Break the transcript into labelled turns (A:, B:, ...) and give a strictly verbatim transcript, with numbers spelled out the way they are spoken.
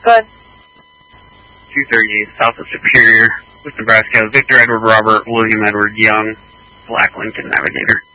A: Good.
B: two thirty-eight south of Superior, with Nebraska, Victor Edward Robert, William Edward Young, Black Lincoln Navigator.